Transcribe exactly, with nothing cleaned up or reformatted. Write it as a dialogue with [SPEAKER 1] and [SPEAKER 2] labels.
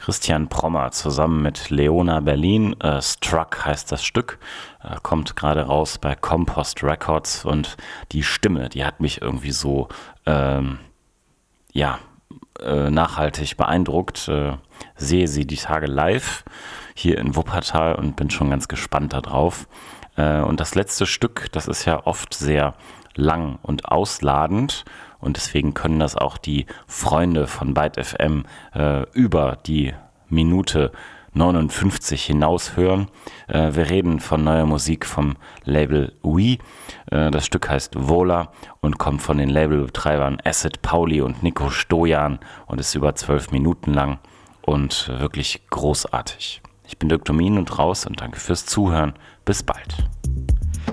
[SPEAKER 1] Christian Prommer zusammen mit Leona Berlin. Äh, Struck heißt das Stück, äh, kommt gerade raus bei Compost Records und die Stimme, die hat mich irgendwie so ähm, ja, äh, nachhaltig beeindruckt. Äh, sehe sie die Tage live hier in Wuppertal und bin schon ganz gespannt darauf. Äh, und das letzte Stück, das ist ja oft sehr lang und ausladend und deswegen können das auch die Freunde von Byte F M äh, über die Minute neunundfünfzig hinaus hören. Äh, wir reden von neuer Musik vom Label We. Äh, das Stück heißt Vola und kommt von den Labelbetreibern Acid Pauli und Nico Stojan und ist über zwölf Minuten lang und wirklich großartig. Ich bin Dirk Domin und raus und danke fürs Zuhören. Bis bald.